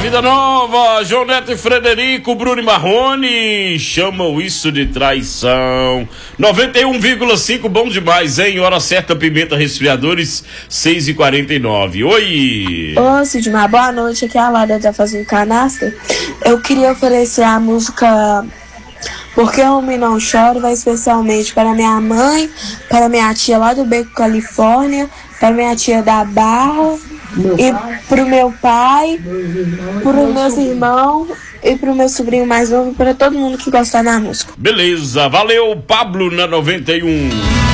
Vida Nova, João Neto e Frederico, Bruno e Marrone, chamam isso de traição. 91,5, bom demais, hein? Hora certa, Pimenta Resfriadores, 6h49. Oi! Ô, Sidmar, boa noite, aqui é a Lara da Fazenda Canastra. Eu queria oferecer a música Porque o Homem Não Chora, vai especialmente para minha mãe, para minha tia lá do Beco, Califórnia, para minha tia da Barra, e pro meu pai, pros meus irmãos e pro meu sobrinho mais novo, para todo mundo que gostar da música. Beleza, valeu, Pablo na 91.